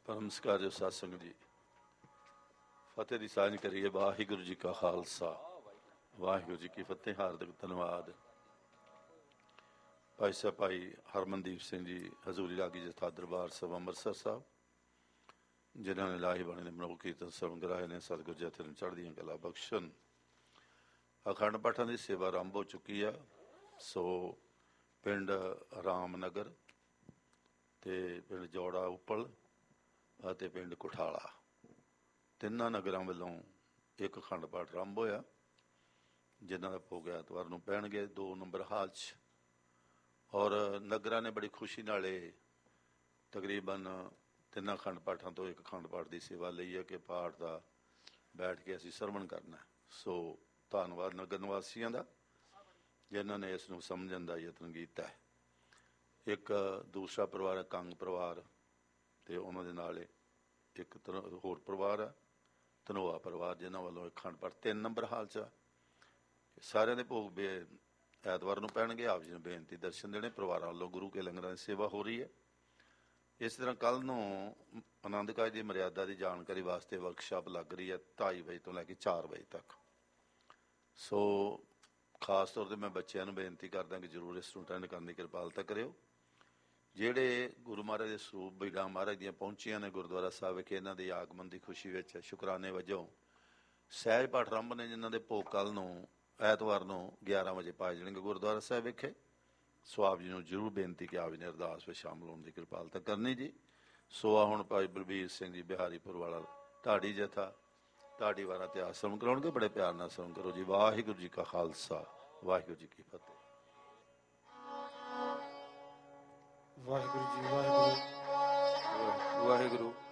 परम सत्कार सत्संग जी फतेह की साझ करिए। वाहिगुरू जी का खालसा वाहिगुरू जी की फतेह। हार्दिक धन्यवाद भाई साहब भाई हरमनदीप सिंह जी हजूरी लागी जथा दरबार साहब अमृतसर साहब, जिन्होंने लाही बाणी ने मनोह कीर्तन श्रवण कराए ने। सतगुर जथे नूं चढ़दियां कला बख्शण। अखंड पाठां की सेवा आरंभ हो चुकी है। सो पिंड रामनगर ते पिंड जौड़ा उपल ਅਤੇ ਪਿੰਡ ਕੁਠਾਲਾ ਤਿੰਨਾਂ ਨਗਰਾਂ ਵੱਲੋਂ ਇੱਕ ਅਖੰਡ ਪਾਠ ਆਰੰਭ ਹੋਇਆ, ਜਿਨ੍ਹਾਂ ਦਾ ਭੋਗ ਐਤਵਾਰ ਨੂੰ ਪੈਣਗੇ 2 ਨੰਬਰ ਹਾਲ 'ਚ। ਔਰ ਨਗਰਾਂ ਨੇ ਬੜੀ ਖੁਸ਼ੀ ਨਾਲ ਇਹ ਤਕਰੀਬਨ ਤਿੰਨਾਂ ਅਖੰਡ ਪਾਠਾਂ ਤੋਂ ਇੱਕ ਅਖੰਡ ਪਾਠ ਦੀ ਸੇਵਾ ਲਈ ਹੈ ਕਿ ਪਾਠ ਦਾ ਬੈਠ ਕੇ ਅਸੀਂ ਸਰਵਣ ਕਰਨਾ। ਸੋ ਧੰਨਵਾਦ ਨਗਰ ਨਿਵਾਸੀਆਂ ਦਾ, ਜਿਨ੍ਹਾਂ ਨੇ ਇਸ ਨੂੰ ਸਮਝਣ ਦਾ ਯਤਨ ਕੀਤਾ ਹੈ। ਇੱਕ ਦੂਸਰਾ ਪਰਿਵਾਰ ਹੈ ਕੰਗ ਪਰਿਵਾਰ, ਅਤੇ ਉਹਨਾਂ ਦੇ ਨਾਲ ਇੱਕ ਹੋਰ ਪਰਿਵਾਰ ਆ ਧਨੋਆ ਪਰਿਵਾਰ, ਜਿਨ੍ਹਾਂ ਵੱਲੋਂ ਅਖੰਡ ਪਾਠ 3 ਨੰਬਰ ਹਾਲ 'ਚ ਆ। ਸਾਰਿਆਂ ਦੇ ਭੋਗ ਐਤਵਾਰ ਨੂੰ ਪੈਣਗੇ। ਆਪ ਜੀ ਨੂੰ ਬੇਨਤੀ ਦਰਸ਼ਨ ਦੇਣੇ। ਪਰਿਵਾਰਾਂ ਵੱਲੋਂ ਗੁਰੂ ਕੇ ਲੰਗਰਾਂ ਦੀ ਸੇਵਾ ਹੋ ਰਹੀ ਹੈ। ਇਸ ਤਰ੍ਹਾਂ ਕੱਲ੍ਹ ਨੂੰ ਆਨੰਦ ਕਾਰਜ ਦੀ ਮਰਿਆਦਾ ਦੀ ਜਾਣਕਾਰੀ ਵਾਸਤੇ ਵਰਕਸ਼ਾਪ ਲੱਗ ਰਹੀ ਹੈ 2:30 ਵਜੇ ਤੋਂ ਲੈ ਕੇ 4 ਵਜੇ ਤੱਕ। ਸੋ ਖਾਸ ਤੌਰ 'ਤੇ ਮੈਂ ਬੱਚਿਆਂ ਨੂੰ ਬੇਨਤੀ ਕਰਦਾ ਕਿ ਜ਼ਰੂਰ ਇਸ ਨੂੰ ਅਟੈਂਡ ਕਰਨ ਦੀ ਕਿਰਪਾਲਤਾ ਕਰਿਓ। ਜਿਹੜੇ ਗੁਰੂ ਮਹਾਰਾਜ ਦੇ ਸਰੂਪ ਬੀੜਾ ਮਹਾਰਾਜ ਦੀਆਂ ਪਹੁੰਚੀਆਂ ਨੇ ਗੁਰਦੁਆਰਾ ਸਾਹਿਬ ਵਿਖੇ, ਇਹਨਾਂ ਦੀ ਆਗਮਨ ਦੀ ਖੁਸ਼ੀ ਵਿੱਚ ਸ਼ੁਕਰਾਨੇ ਵਜੋਂ ਸਹਿਜ ਪਾਠ ਆਰੰਭ ਨੇ, ਜਿਨ੍ਹਾਂ ਦੇ ਭੋਗ ਕੱਲ੍ਹ ਨੂੰ ਐਤਵਾਰ ਨੂੰ 11 ਵਜੇ ਪਾਏ ਜਾਣਗੇ ਗੁਰਦੁਆਰਾ ਸਾਹਿਬ ਵਿਖੇ। ਸੋ ਆਪ ਜੀ ਨੂੰ ਜ਼ਰੂਰ ਬੇਨਤੀ ਕਿ ਆਪ ਜੀ ਨੇ ਅਰਦਾਸ ਵਿੱਚ ਸ਼ਾਮਲ ਹੋਣ ਦੀ ਕਿਰਪਾਲਤਾ ਕਰਨੀ ਜੀ। ਸੋ ਆ ਹੁਣ ਭਾਈ ਬਲਬੀਰ ਸਿੰਘ ਜੀ ਬਿਹਾਰੀਪੁਰ ਵਾਲਾ ਢਾਡੀ ਜਥਾ ਢਾਡੀ ਵਾਲਾ ਇਤਿਹਾਸ ਸਰਵਣ ਕਰਾਉਣਗੇ। ਬੜੇ ਪਿਆਰ ਨਾਲ ਸਰਵਣ ਕਰੋ ਜੀ। ਵਾਹਿਗੁਰੂ ਜੀ ਕਾ ਖਾਲਸਾ ਵਾਹਿਗੁਰੂ ਜੀ ਕੀ ਫਤਿਹ। ਵਾਹਿਗੁਰੂ ਜੀ ਵਾਹਿਗੁਰੂ ਵਾਹਿਗੁਰੂ।